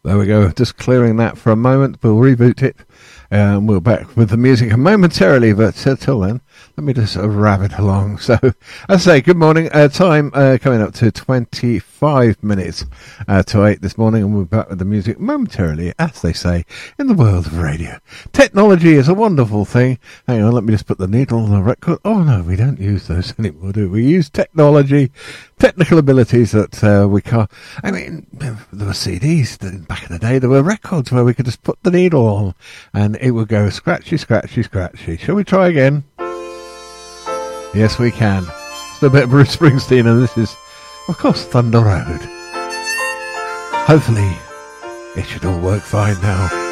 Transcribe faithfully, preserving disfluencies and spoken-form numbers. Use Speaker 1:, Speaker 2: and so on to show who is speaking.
Speaker 1: There we go, just clearing that for a moment. We'll reboot it and we're back with the music momentarily, but uh, till then, let me just uh, rabbit along. So, as I say, good morning. Uh, time uh, coming up to twenty-five minutes uh, to eight this morning, and we're back with the music momentarily, as they say, in the world of radio. Technology is a wonderful thing. Hang on, let me just put the needle on the record. Oh no, we don't use those anymore, do we? We use technology, technical abilities that uh, we can't. I mean, there were C Ds back in the day. There were records where we could just put the needle on, and it would go scratchy, scratchy, scratchy. Shall we try again? Yes, we can. It's a bit of Bruce Springsteen, and this is, of course, Thunder Road. Hopefully, it should all work fine now.